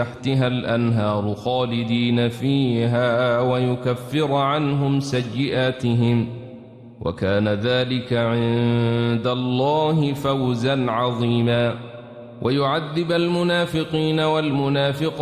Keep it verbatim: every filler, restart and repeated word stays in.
تحتها الأنهار خالدين فيها ويكفر عنهم سيئاتهم وكان ذلك عند الله فوزا عظيما. ويعذب المنافقين والمنافقات